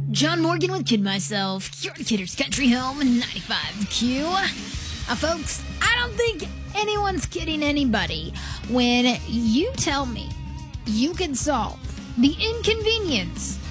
John Morgan with Kid Myself, your Kidder's Country Home, 95Q. Folks, I don't think anyone's kidding anybody when you tell me you can solve the inconvenience